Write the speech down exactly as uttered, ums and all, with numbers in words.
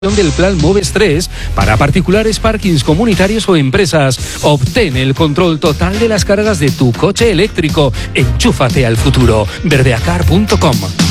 del plan Moves tres para particulares, parkings comunitarios o empresas. Obtén el control total de las cargas de tu coche eléctrico. Enchúfate al futuro. verdeacar punto com.